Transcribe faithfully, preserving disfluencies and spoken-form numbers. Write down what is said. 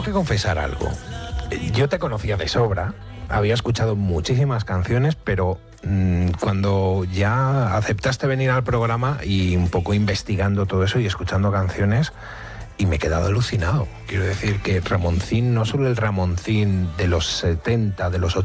que confesar algo. Yo te conocía de sobra, había escuchado muchísimas canciones, pero mmm, cuando ya aceptaste venir al programa y un poco investigando todo eso y escuchando canciones, y me he quedado alucinado. Quiero decir que Ramoncín, no solo el Ramoncín de los setenta, de los ochenta,